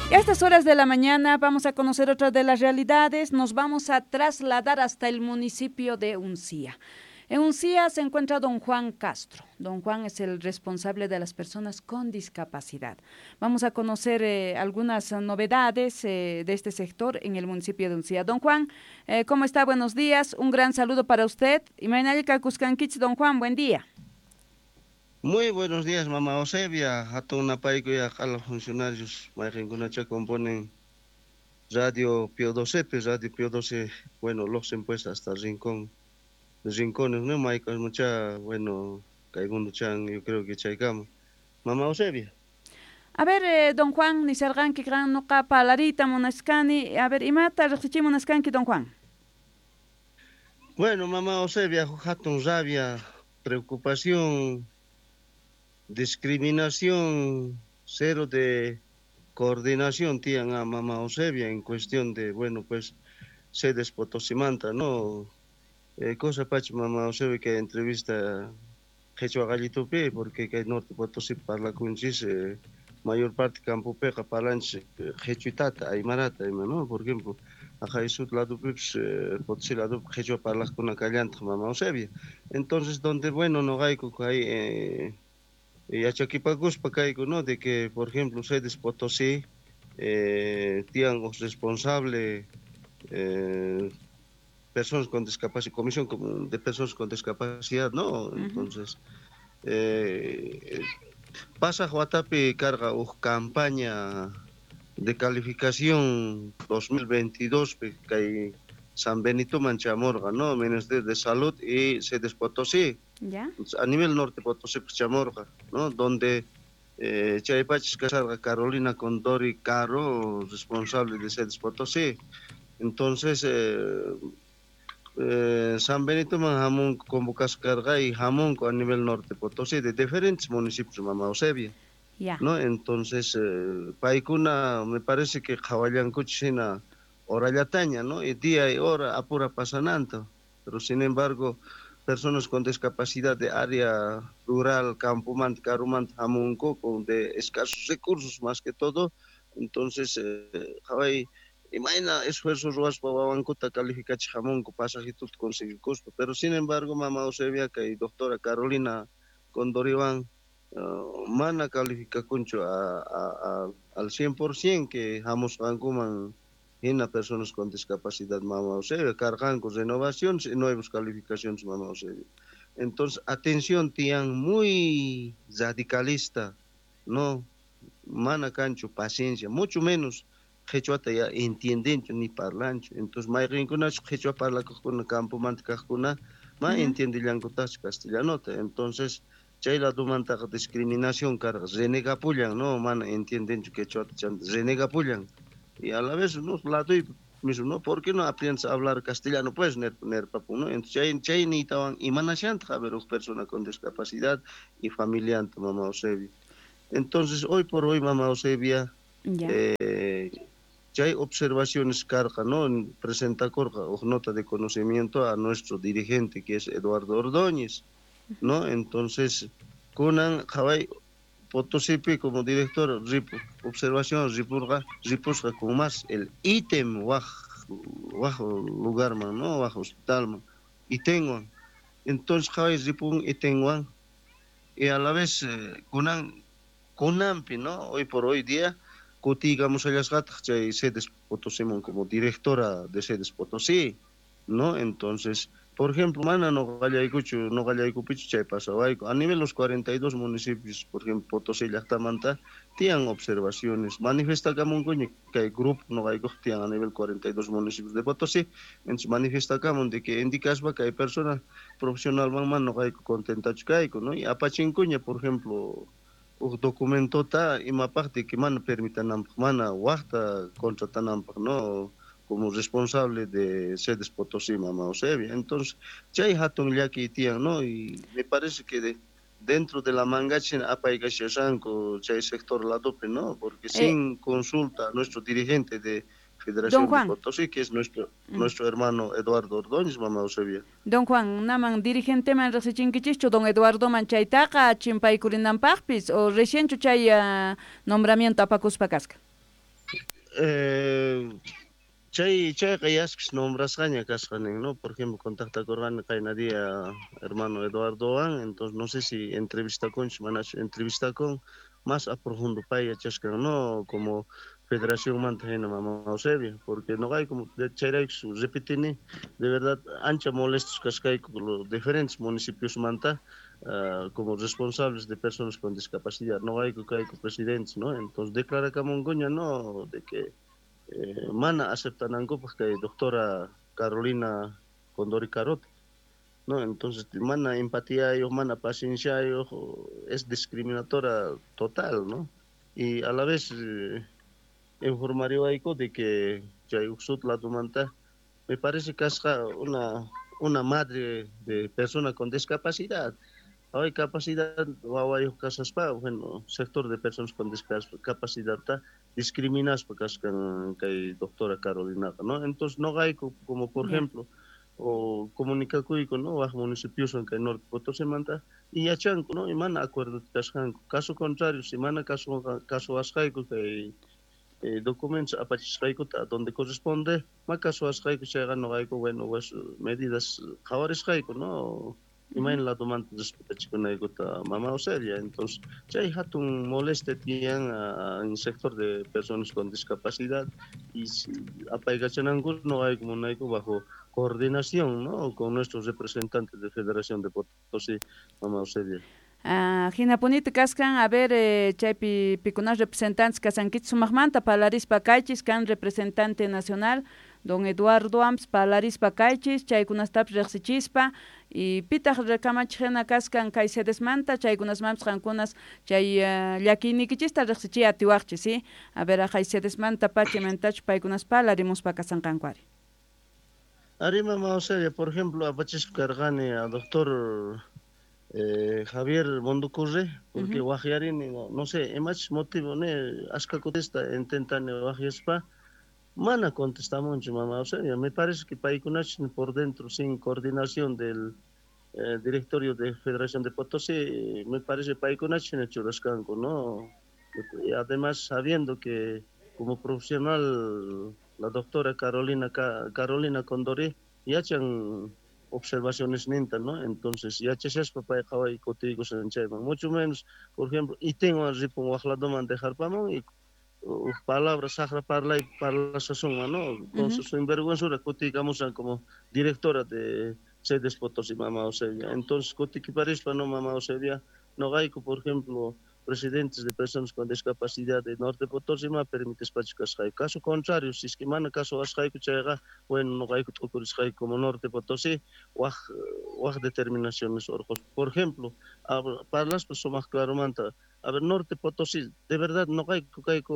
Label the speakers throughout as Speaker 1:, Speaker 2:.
Speaker 1: Y a estas horas de la mañana vamos a conocer otra de las realidades. Nos vamos a trasladar hasta el municipio de Uncía. En Uncía se encuentra don Juan Castro. Don Juan es el responsable de las personas con discapacidad. Vamos a conocer algunas novedades de este sector en el municipio de Uncía. Don Juan, ¿cómo está? Buenos días. Un gran saludo para usted. Imaynalika Cuscanquich, don Juan, buen día.
Speaker 2: Muy buenos días, mamá Eusebia. Hatun paico y a los funcionarios Mayringunacha componen Radio Pio 12, Radio Pio 12, bueno, los pues hasta rincones, ¿no? Maico es mucha, bueno, Caigundo Chan, yo creo que Chaicamo. Mamá Eusebia.
Speaker 1: A ver, don Juan, ni salgan que gran no capa larita monascani. A ver, imata rechichi monascanki, don Juan.
Speaker 2: Bueno, mamá Eusebia, hatun rabia, preocupación, discriminación, cero de coordinación tienen a mamá Eusebia en cuestión de, bueno, pues, sedes Potosimanta, ¿no? Cosa pach mamá Eusebia que entrevista Quechua Gallitupi, porque que norte Potosí parla kunchis, mayor parte campo peca palanche, Quechuitata, Aymarata, ¿no? Por ejemplo, a Jesús lado pips, Potosí lado Quechua parla con una callante mamá Eusebia. Entonces, donde, bueno, no hay que hay, y a Chaquipagus caigo, ¿no? De que, por ejemplo, ustedes Potosí tienen responsable personas con discapacidad, comisión de personas con discapacidad, ¿no? Entonces, pasa Huatapi carga campaña de calificación 2022 que hay San Benito Manchamorga, ¿no? Ministerio de Salud y sedes Potosí.
Speaker 1: ¿Ya?
Speaker 2: A nivel norte Potosí, Chamorga, ¿no? Donde Chaypachis Casarga Carolina Condori Caro, responsable de sedes Potosí. Entonces, San Benito Jamón convocas carga y jamón a nivel norte Potosí, de diferentes municipios, mamá Eusebia.
Speaker 1: Ya.
Speaker 2: ¿No? Entonces, Paikuna, me parece que Jawayan Kuchina, hora yataña, ¿no? Y día y hora apura pasananto. Pero sin embargo, personas con discapacidad de área rural, campumant, carumant, jamunco, con de escasos recursos más que todo. Entonces, Hawái, imagina esfuerzos ruas para bancuta calificar jamunco, pasajitos conseguir costo. Pero sin embargo, mamá Eusebia, que doctora Carolina Condoriván, mana califica concho al 100% que jamos anguman en personas con discapacidad, mamá Eusebia, cargan con renovaciones y nuevas calificaciones, mamá Eusebia. Entonces, atención, tian muy radicalista, no, mana cancho, paciencia, mucho menos quechua ya entienden ni parlan. Entonces, may rinconas quechua parla con campo manticajuna, ma entiende llangotas castellano. Entonces, chay la dumanta discriminación, carga, renega pullan, no, man, entienden que renega pullan. Y a la vez, no, la doy mismo, ¿no? ¿Por qué no aprendes a hablar castellano? Pues, papu, ¿no? Entonces, chay ni estaban, y manachant, a ver, persona con discapacidad y familiante, mamá Eusebia. Entonces, hoy por hoy, mamá Eusebia, ya hay observaciones carga, ¿no? Presenta corja o nota de conocimiento a nuestro dirigente, que es Eduardo Ordóñez, ¿no? Entonces, Kunan, Hawái, Potosí, como director, observación, ripurga con más el ítem bajo lugar, man, ¿no? Bajo hospital, man. Y tengo, entonces, Hawái, ripun y tengo, y a la vez, Kunampi, ¿no? Hoy por hoy día, digamos, ellas gatas, sedes Potosí como directora de sedes Potosí, ¿no? Entonces, por ejemplo, mana no Gallaicupichu, chay pasawaico. A nivel los 42 municipios, por ejemplo, Potosí, Llactamanta, tienen observaciones. Manifiesta que hay grupo no hay tienen a nivel 42 municipios de Potosí. Entonces, manifiesta de que indicas que hay personas profesional man no hay contenta chicaico, ¿no? Y apachincuña, por ejemplo, documento ta y parte que mana permitan mana huasta contratan no como responsable de sedes Potosí, mamá Eusebia. Entonces, ya hay hatón ya que tienen, ¿no? Y me parece que dentro de la mangachen apaiga shashanko, ya hay sector la dope, ¿no? Porque sin consulta a nuestro dirigente de Federación de Potosí, que es nuestro hermano Eduardo Ordóñez, mamá Eusebia.
Speaker 1: Don Juan, naman dirigente man recichinquichicho, don Eduardo Manchaitaca, chimpay curinampakpis, o recién chuchay nombramiento apacus pacasca.
Speaker 2: Chay qayasqis nombrasqaña kasqanin, ¿no? Por ejemplo, contactakurqani qayna día hermano Eduardo Juan, entonces no sé si entrevista con más a profundo pay chascan, ¿no? Como Federación Mantena Mama Eusebio, porque no hay como de Chairex repetini, de verdad ancha molestos cascay con los diferentes municipios manta como responsables de personas con discapacidad, no hay que presidentes, ¿no? Entonces declara Camongoña, ¿no? De que mana aceptan algo porque doctora Carolina Condori Carot, ¿no? Entonces mana empatía yo, mana paciencia yo, es discriminatoria total, ¿no? Y a la vez informaría de que ya usut la domanta, me parece que es una madre de persona con discapacidad. Hay capacidad, hay casas para, bueno, sector de personas con discapacidad está discriminadas porque es que doctora Carolina, ¿no? Entonces no hay como por ejemplo, o comunica con no bajo municipios en que norte Potosí manta y ya chanco, ¿no? Y man acuerdo caso contrario, si man caso asjaico que documentos apachisjaico donde corresponde, más caso asjaico se hagan no hay bueno pues medidas jabares jaico, ¿no? Imain la tomante respeto chicona iguta mama o seria, entonces ya hay hatun moleste tienen en el sector de personas con discapacidad y si apaigachanan no hay como no hay bajo coordinación, ¿no? Con nuestros representantes de Federación de Potosí mama o seria.
Speaker 1: Hina punita kaskan a ver chaypi pikunas representantes kasankit sumaqmanta palarispa kaychis kan representante nacional don Eduardo Amps palarispa kaychis chaykunastapish riqsichispa y pitaq recamachijena kaskan kay sedesmanta chaykunasmanpas qankunas chay llakinikichista riqsichiy atiwaqchis, ¿sí? A ver kay sedesmanta pachimantach paykunas palarimuspa kasanqankuari.
Speaker 2: Arima Mauseria, por ejemplo, apachispa kargani a doctor Javier Mondocurre, porque Guajiarini, no sé, más motivo, ¿no? Asca contesta, intentan Guajiaspa, mana contestamos, mamá, o sea, me parece que Paikunachin por dentro, sin coordinación del directorio de Federación de Potosí, me parece Paikunachin el churrascanco, ¿no? Y además, sabiendo que como profesional, la doctora Carolina Condori, ya han observaciones nintas, ¿no? Entonces, ya chesas papá y contigo se encheman, mucho menos, por ejemplo, y tengo a Ripon Wajladoman de Harpamón y palabras sacra parla y parla sazón, ¿no? Con su sinvergüenza, digamos como directora de sedes Potosí, mamá Eusebia. Entonces, Cotiki Parispa, no mamá Eusebia, no hay, por ejemplo, presidentes de personas con discapacidad de Norte Potosí, me permite espachicas. Caso contrario, si es que mana caso asjai kuchaiga, bueno, no hay que como Norte Potosí, o determinaciones orjos. Por ejemplo, parlas pues son más claro manta. A ver, Norte Potosí, de verdad no hay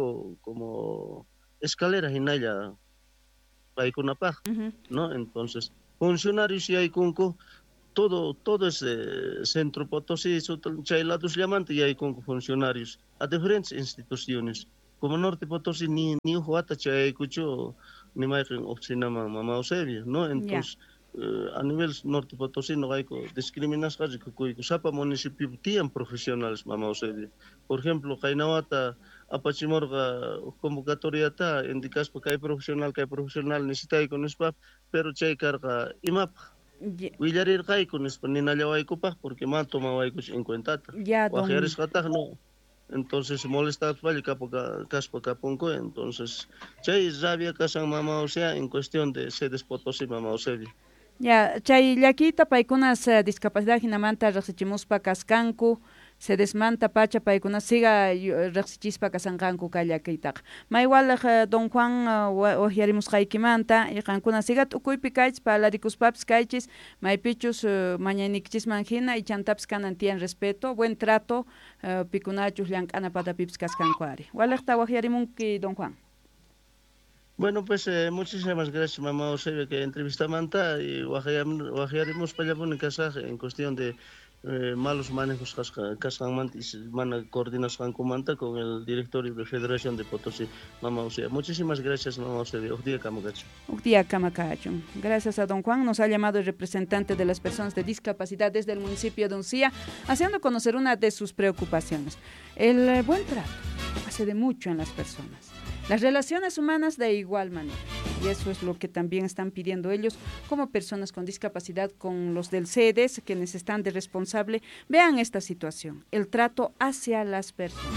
Speaker 2: como escaleras en ella, hay con una paja, ¿no? Entonces, funcionarios y hay con todo ese centro Potosí, chaylados llamantes y hay con funcionarios a diferentes instituciones. Como Norte Potosí ni Huata chay cucho ni más oficina mamá Eusebio, ¿no? Entonces a nivel Norte Potosí no hay discriminación que sapa municipio tienen profesionales mamá Eusebio. Por ejemplo, Jainawata apachimorga convocatoria ta indicas que hay profesional necesita con SPAP, pero chay carga IMAP Villarir hay con Espanina Yahuaycopa porque más toma en cuenta. Guajeres Hataj no. Entonces molesta vale caspa caponco, entonces chay rabia casan mamá o sea en cuestión de sedes Potosí mamá o sea.
Speaker 1: Ya, chay llaquita paikunas discapacidad hinamanta rexichimuspa cascanku se desmanta pacha paikuna siga rexichispa kasanqanku kallakitak. Ma igual don Juan ojiarimus qaykimanta y qankuna siga tukuypi kaychis palarikuspaps kaychis maypichus mañanikchisman hina y chantaps kanan tienen respeto, buen trato pikunachus llank'ana patapips kaskankuari. Walaqta ojiarimunki don Juan.
Speaker 2: Bueno, pues muchísimas gracias, mamá Eusebio, que entrevista manta y guajarimos para allá en cuestión de malos manejos Cascamantis, mana coordinación comanta con el directorio de Federación de Potosí, mamá Eusebio. Muchísimas gracias, mamá Eusebio.
Speaker 1: Uxdía Camakacho. Gracias a don Juan, nos ha llamado el representante de las personas de discapacidad desde el municipio de Uncía, haciendo conocer una de sus preocupaciones. El buen trato hace de mucho en las personas. las relaciones humanas de igual manera. Y eso es lo que también están pidiendo ellos como personas con discapacidad, con los del CEDES, quienes están de responsable. Vean esta situación, el trato hacia las personas.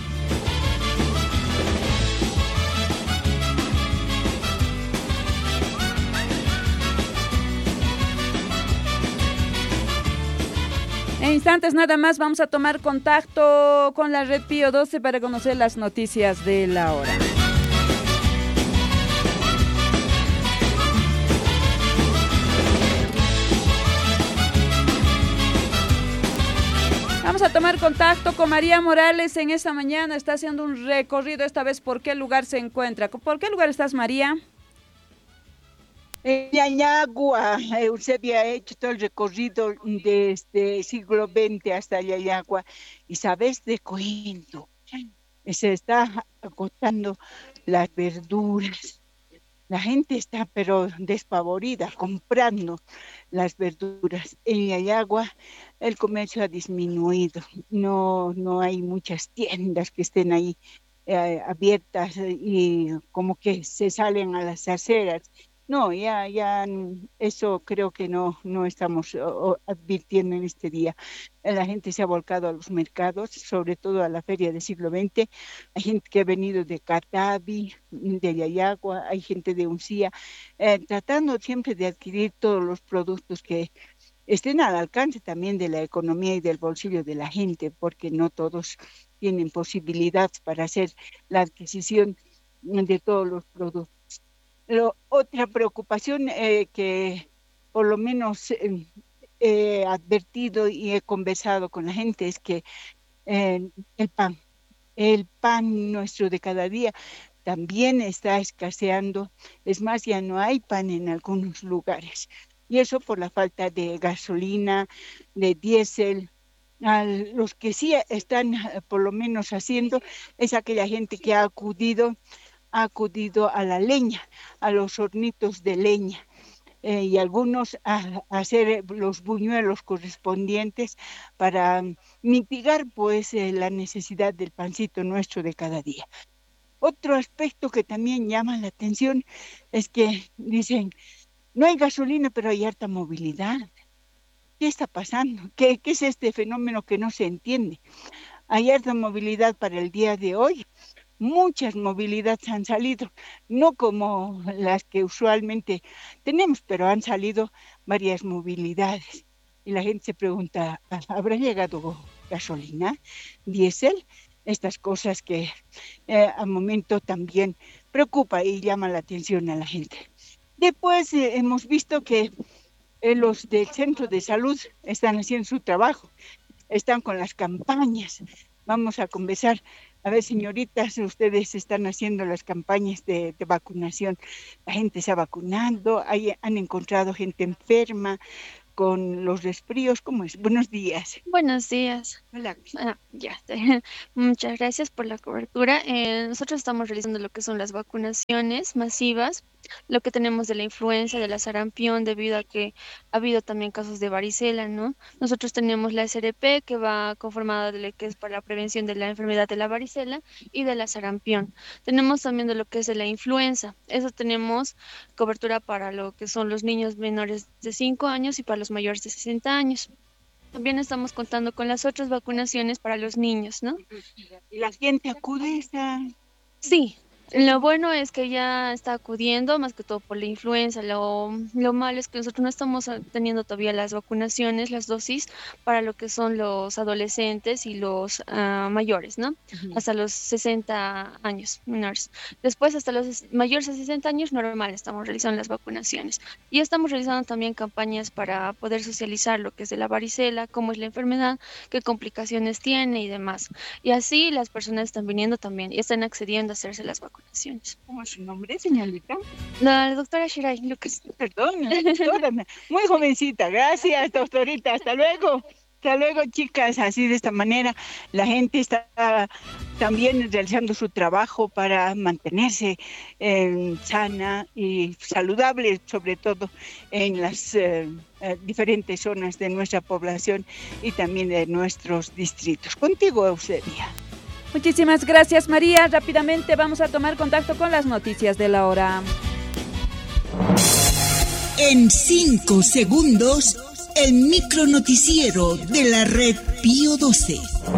Speaker 1: En instantes nada más vamos a tomar contacto con la red Pío 12 para conocer las noticias de la hora. Vamos a tomar contacto con María Morales en esta mañana. Está haciendo un recorrido, esta vez por qué lugar se encuentra. ¿Por qué lugar estás, María?
Speaker 3: En Yayagua, Eusebia ha hecho todo el recorrido desde el siglo XX hasta Yayagua. Y sabes, de cuento, se está agotando las verduras. La gente está pero despavorida comprando las verduras. En Yayagua el comercio ha disminuido. No hay muchas tiendas que estén ahí abiertas y como que se salen a las aceras. No, ya eso creo que no estamos advirtiendo en este día. La gente se ha volcado a los mercados, sobre todo a la feria del siglo XX. Hay gente que ha venido de Catavi, de Yayagua, hay gente de Uncía, tratando siempre de adquirir todos los productos que estén al alcance también de la economía y del bolsillo de la gente, porque no todos tienen posibilidad para hacer la adquisición de todos los productos. Otra preocupación que por lo menos he advertido y he conversado con la gente es que el pan nuestro de cada día también está escaseando. Es más, ya no hay pan en algunos lugares. Y eso por la falta de gasolina, de diésel. Los que sí están por lo menos haciendo es aquella gente que ha acudido a la leña, a los hornitos de leña, y algunos a hacer los buñuelos correspondientes para mitigar pues la necesidad del pancito nuestro de cada día. Otro aspecto que también llama la atención es que dicen, no hay gasolina, pero hay harta movilidad. ¿Qué está pasando? ¿Qué es este fenómeno que no se entiende? Hay harta movilidad para el día de hoy. Muchas movilidades han salido, no como las que usualmente tenemos, pero han salido varias movilidades. Y la gente se pregunta, ¿habrá llegado gasolina, diésel? Estas cosas que al momento también preocupa y llama la atención a la gente. Después hemos visto que los del centro de salud están haciendo su trabajo, están con las campañas. Vamos a conversar. A ver, señoritas, ustedes están haciendo las campañas de vacunación. La gente se ha vacunado, han encontrado gente enferma con los resfríos. ¿Cómo es? Buenos días.
Speaker 4: Buenos días.
Speaker 3: Hola.
Speaker 4: Ya. Muchas gracias por la cobertura. Nosotros estamos realizando lo que son las vacunaciones masivas, lo que tenemos de la influenza, de la sarampión, debido a que ha habido también casos de varicela, ¿no? Nosotros tenemos la SRP, que va conformada de lo que es para la prevención de la enfermedad de la varicela y de la sarampión. Tenemos también de lo que es de la influenza. Eso tenemos cobertura para lo que son los niños menores de 5 años y para los mayores de 60 años. También estamos contando con las otras vacunaciones para los niños, ¿no?
Speaker 3: ¿Y la gente acude a esta?
Speaker 4: Sí. Lo bueno es que ya está acudiendo, más que todo por la influenza. Lo malo es que nosotros no estamos teniendo todavía las vacunaciones, las dosis, para lo que son los adolescentes y los mayores, ¿no?
Speaker 3: Uh-huh.
Speaker 4: Hasta los 60 años menores. Después, hasta los mayores de 60 años, normal, estamos realizando las vacunaciones. Y estamos realizando también campañas para poder socializar lo que es de la varicela, cómo es la enfermedad, qué complicaciones tiene y demás. Y así las personas están viniendo también y están accediendo a hacerse las vacunaciones.
Speaker 3: ¿Cómo es su nombre, señorita?
Speaker 4: La doctora Shirai Lucas.
Speaker 3: Perdón, la doctora, muy jovencita. Gracias, doctorita. Hasta luego. Hasta luego, chicas. Así de esta manera la gente está también realizando su trabajo para mantenerse sana y saludable, sobre todo en las diferentes zonas de nuestra población y también de nuestros distritos. Contigo, Eusebia.
Speaker 1: Muchísimas gracias, María. Rápidamente vamos a tomar contacto con las noticias de la hora.
Speaker 5: En 5 segundos, el micronoticiero de la red Pío 12.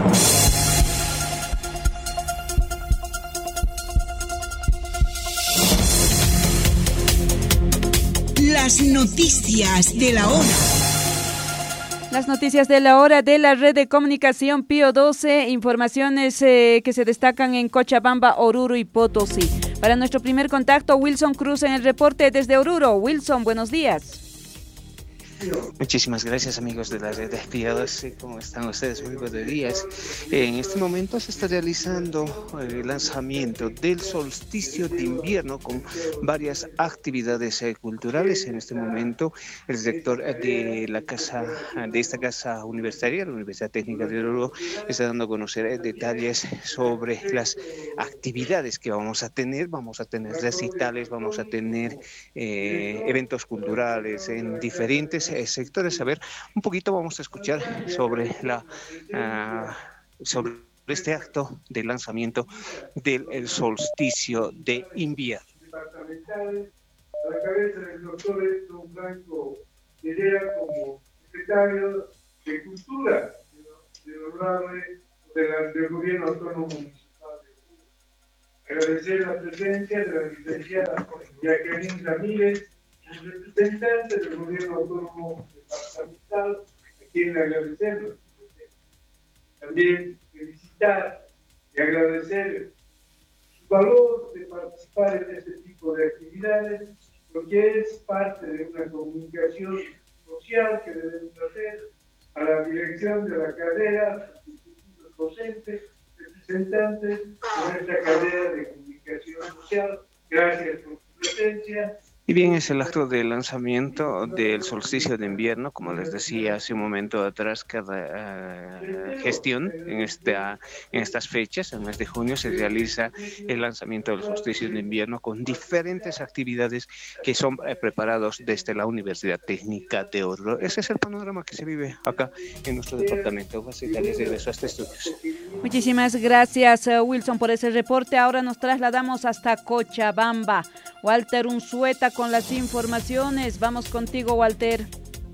Speaker 5: Las noticias de la hora.
Speaker 1: Las noticias de la hora de la red de comunicación Pío 12, informaciones que se destacan en Cochabamba, Oruro y Potosí. Para nuestro primer contacto, Wilson Cruz en el reporte desde Oruro. Wilson, buenos días.
Speaker 6: Muchísimas gracias, amigos de la red de Pío 12. ¿Cómo están ustedes? Muy buenos días. En este momento se está realizando el lanzamiento del solsticio de invierno con varias actividades culturales. En este momento, el rector de esta casa universitaria, la Universidad Técnica de Oruro, está dando a conocer detalles sobre las actividades que vamos a tener. Vamos a tener recitales, vamos a tener eventos culturales en diferentes sectores. A ver, un poquito vamos a escuchar sobre sobre este acto de lanzamiento del solsticio de invierno.
Speaker 7: A la cabeza del doctor Edson Blanco Herrera como secretario de Cultura del Gobierno Autónomo Municipal de Oruro. Agradecer la presencia de la licenciada Jacqueline Ramírez, representante del Gobierno Autónomo Departamental, a quien agradecemos. También felicitar y agradecer su valor de participar en este tipo de actividades, porque es parte de una comunicación social que debemos hacer a la dirección de la carrera, institutos docentes, representantes de esta carrera de comunicación social. Gracias por su presencia.
Speaker 6: Y bien, es el acto de lanzamiento del solsticio de invierno, como les decía hace un momento atrás, cada gestión en estas fechas, en el mes de junio, se realiza el lanzamiento del solsticio de invierno con diferentes actividades que son preparados desde la Universidad Técnica de Oruro. Ese es el panorama que se vive acá en nuestro departamento. Facilitarles regreso a este estudio.
Speaker 1: Muchísimas gracias, Wilson, por ese reporte. Ahora nos trasladamos hasta Cochabamba. Walter Unzueta con las informaciones. Vamos contigo, Walter.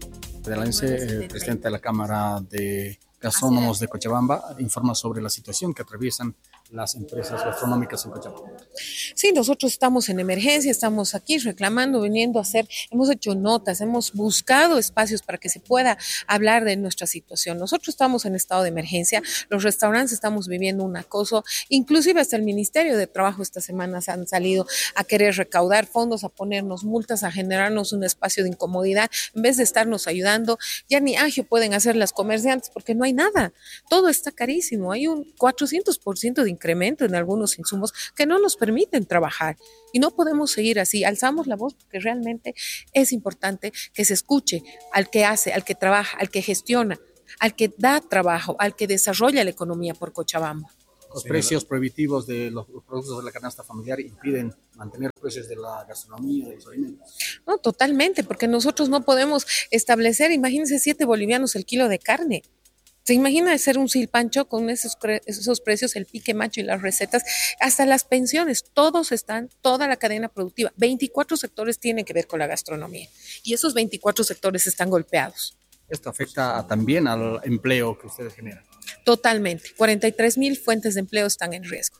Speaker 8: El presidente de la Cámara de Gastrónomos de Cochabamba informa sobre la situación que atraviesan las empresas gastronómicas en Cochabamba.
Speaker 9: Sí, nosotros estamos en emergencia, estamos aquí reclamando, viniendo a hacer, hemos hecho notas, hemos buscado espacios para que se pueda hablar de nuestra situación. Nosotros estamos en estado de emergencia, los restaurantes estamos viviendo un acoso, inclusive hasta el Ministerio de Trabajo esta semana se han salido a querer recaudar fondos, a ponernos multas, a generarnos un espacio de incomodidad, en vez de estarnos ayudando. Ya ni agio pueden hacer las comerciantes porque no hay nada, todo está carísimo, hay un 400% de incremento en algunos insumos que no nos permiten trabajar y no podemos seguir así. Alzamos la voz porque realmente es importante que se escuche al que hace, al que trabaja, al que gestiona, al que da trabajo, al que desarrolla la economía por Cochabamba.
Speaker 8: Los precios prohibitivos de los productos de la canasta familiar impiden mantener precios de la gastronomía, de los alimentos.
Speaker 9: No, totalmente, porque nosotros no podemos establecer, imagínense, 7 bolivianos el kilo de carne. ¿Se imagina hacer un silpancho con esos precios, el pique macho y las recetas? Hasta las pensiones, toda la cadena productiva. 24 sectores tienen que ver con la gastronomía y esos 24 sectores están golpeados.
Speaker 8: Esto afecta también al empleo que ustedes generan.
Speaker 9: Totalmente. 43,000 fuentes de empleo están en riesgo.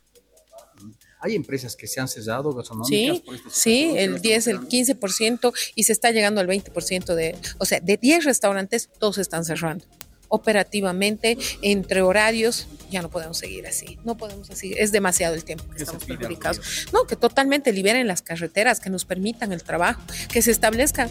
Speaker 8: ¿Hay empresas que se han cerrado gastronómicas?
Speaker 9: Sí, el 10, el 15% y se está llegando al 20% de 10 restaurantes, todos están cerrando. Operativamente, entre horarios, ya no podemos seguir así, es demasiado el tiempo que estamos perjudicados. No, que totalmente liberen las carreteras, que nos permitan el trabajo, que se establezcan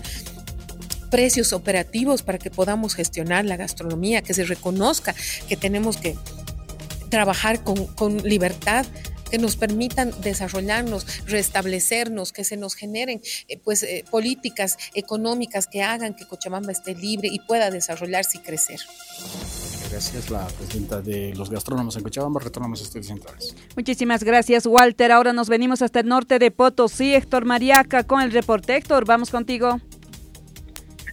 Speaker 9: precios operativos para que podamos gestionar la gastronomía, que se reconozca que tenemos que trabajar con libertad, que nos permitan desarrollarnos, restablecernos, que se nos generen políticas económicas que hagan que Cochabamba esté libre y pueda desarrollarse y crecer.
Speaker 8: Gracias, la presidenta de los gastrónomos en Cochabamba. Retornamos a estudios centrales.
Speaker 1: Muchísimas gracias, Walter. Ahora nos venimos hasta el norte de Potosí. Héctor Mariaca con el reporte. Héctor, vamos contigo.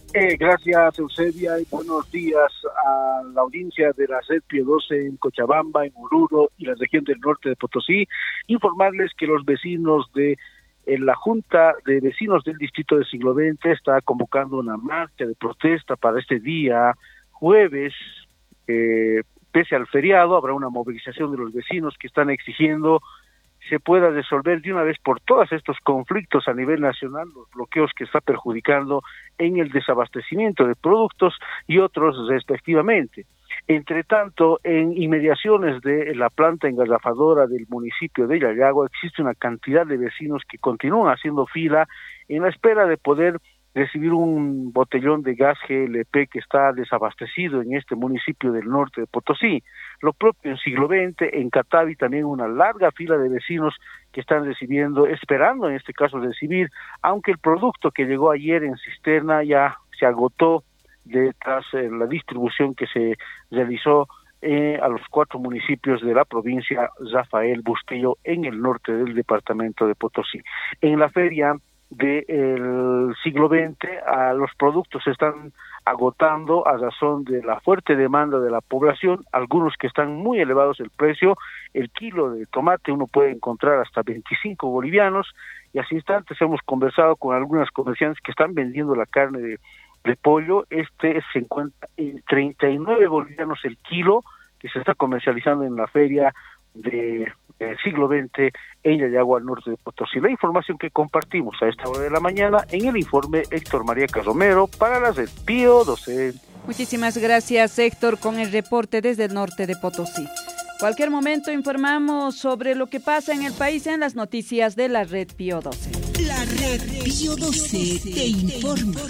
Speaker 10: Gracias, Eusebia, y buenos días a la audiencia de la Red Pío XII en Cochabamba, en Oruro y la región del norte de Potosí. Informarles que los vecinos de la Junta de Vecinos del Distrito del Siglo XX está convocando una marcha de protesta para este día jueves. Pese al feriado, habrá una movilización de los vecinos que están exigiendo se pueda resolver de una vez por todas estos conflictos a nivel nacional, los bloqueos que está perjudicando en el desabastecimiento de productos y otros respectivamente. Entre tanto, en inmediaciones de la planta engarrafadora del municipio de Yayagua existe una cantidad de vecinos que continúan haciendo fila en la espera de poder recibir un botellón de gas GLP que está desabastecido en este municipio del norte de Potosí. Lo propio en Siglo XX, en Catavi también una larga fila de vecinos que están esperando en este caso recibir, aunque el producto que llegó ayer en cisterna ya se agotó tras la distribución que se realizó a los 4 municipios de la provincia Rafael Bustillo en el norte del departamento de Potosí. En la feria del siglo XX, los productos se están agotando a razón de la fuerte demanda de la población, algunos que están muy elevados el precio. El kilo de tomate uno puede encontrar hasta 25 bolivianos, y hace instantes hemos conversado con algunas comerciantes que están vendiendo la carne de pollo. Se encuentra en 39 bolivianos el kilo, que se está comercializando en la feria del siglo XX en Yayagua, al norte de Potosí. La información que compartimos a esta hora de la mañana en el informe Héctor María Carromero para la Red Pío XII.
Speaker 1: Muchísimas gracias, Héctor, con el reporte desde el norte de Potosí. Cualquier momento informamos sobre lo que pasa en el país en las noticias de la Red Pío XII.
Speaker 5: La Red Pío XII te informa.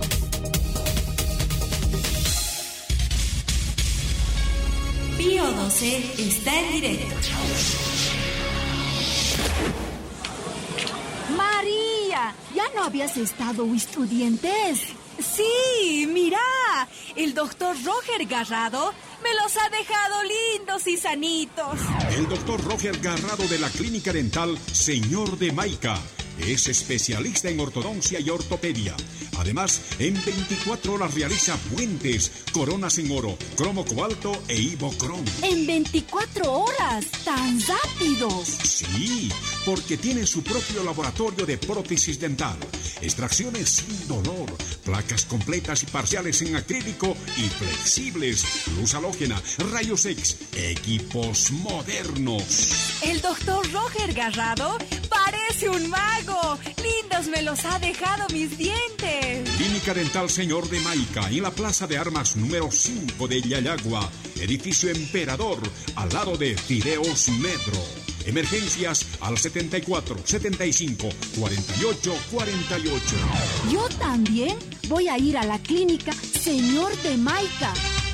Speaker 11: Pío XII está en directo.
Speaker 12: María, ¿ya no habías estado estudiantes? Sí, mira, el doctor Roger Garrado me los ha dejado lindos y sanitos.
Speaker 13: El doctor Roger Garrado de la Clínica Dental Señor de Maica es especialista en ortodoncia y ortopedia. Además, en 24 horas realiza puentes, coronas en oro, cromo cobalto e ibocrom.
Speaker 12: ¿En 24 horas? ¿Tan rápido?
Speaker 13: Sí, porque tiene su propio laboratorio de prótesis dental, extracciones sin dolor, placas completas y parciales en acrílico y flexibles, luz halógena, rayos X, equipos modernos.
Speaker 12: El doctor Roger Garrado parece un mago. Lindos me los ha dejado mis dientes.
Speaker 13: Clínica Dental Señor de Maica, en la Plaza de Armas número 5 de Yayagua, edificio Emperador, al lado de Fideos Metro. Emergencias al 74 75 48 48.
Speaker 12: Yo también voy a ir a la clínica Señor de Maica.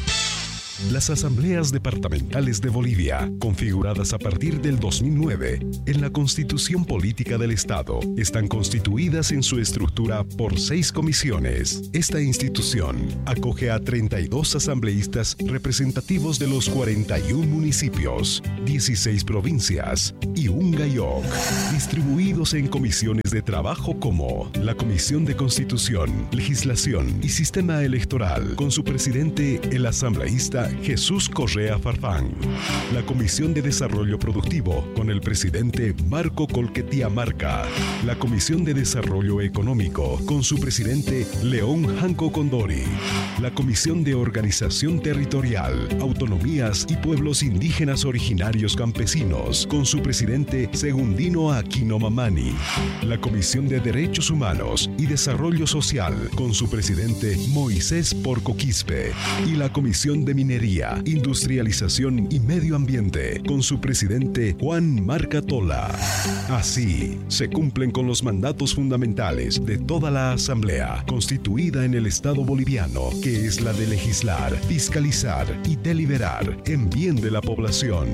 Speaker 14: Las asambleas departamentales de Bolivia, configuradas a partir del 2009 en la Constitución Política del Estado, están constituidas en su estructura por 6 comisiones. Esta institución acoge a 32 asambleístas representativos de los 41 municipios, 16 provincias y un GAIOC, distribuidos en comisiones de trabajo como la Comisión de Constitución, Legislación y Sistema Electoral, con su presidente, el asambleísta Jesús Correa Farfán. La Comisión de Desarrollo Productivo, con el presidente Marco Colquetía Marca. La Comisión de Desarrollo Económico, con su presidente León Janco Condori. La Comisión de Organización Territorial, Autonomías y Pueblos Indígenas Originarios Campesinos, con su presidente Segundino Aquino Mamani. La Comisión de Derechos Humanos y Desarrollo Social, con su presidente Moisés Porco Quispe. Y la Comisión de Minería, Industrialización y Medio Ambiente, con su presidente Juan Marca Tola. Así, se cumplen con los mandatos fundamentales de toda la Asamblea, constituida en el Estado boliviano, que es la de legislar, fiscalizar y deliberar en bien de la población.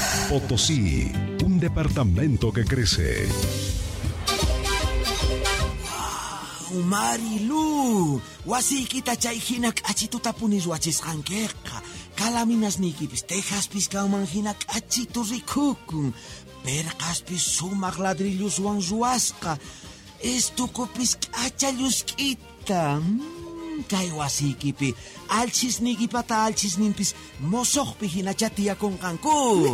Speaker 14: Potosí, un departamento que crece.
Speaker 15: Marilu, wasikita chayhinak achituta punis wachisqankiqa. Kalaminas nikipis tejaspis kaumanhinak achitu rikukun. Perqaspis sumaq ladrilluswan ruwasqa. Estukupis k'achallusk'ita. kay wasikipi. Alchisnikipata alchisnimpis mosoqpi hina chatiyakunqanku.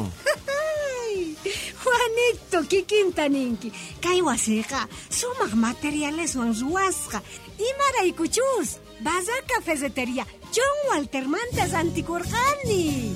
Speaker 16: Juanito, kikintaninki. Kay wasiqa sumaq materiales ruwasqa. Imaraykuchus. Bazar Cafetería John Walter Mantas Anticorjani.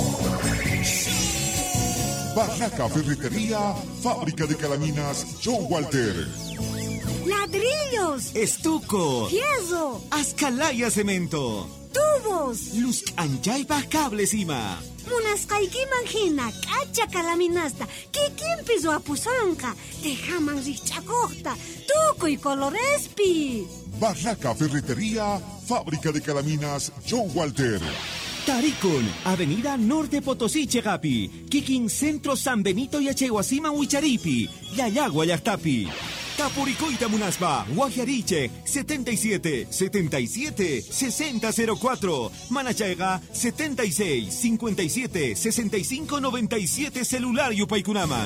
Speaker 17: Barraca Ferretería, fábrica de calaminas John Walter.
Speaker 16: Ladrillos.
Speaker 15: Estuco.
Speaker 16: Fierro.
Speaker 15: Ascalaya cemento.
Speaker 16: Tubos.
Speaker 15: Luz anchaypa cables ima.
Speaker 16: Munasqaykiman hina k'acha kalaminasta kikinpis wapusanqa tejaman riqch'akuqta tukuy colorespi.
Speaker 17: Barraca Ferretería, fábrica de calaminas John Walter.
Speaker 18: Taricon, Avenida Norte Potosí Chegapi, Kikin Centro San Benito y Achehuasima Huicharipi, Yayagua Yachtapi. Tapuricoita Munaspa, Guajariche, 77 77 6004, Manachaiga, 76 57 65 97 celular Yupaykunaman.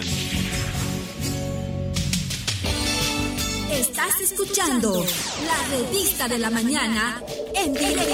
Speaker 11: Estás escuchando la revista de la mañana en directo.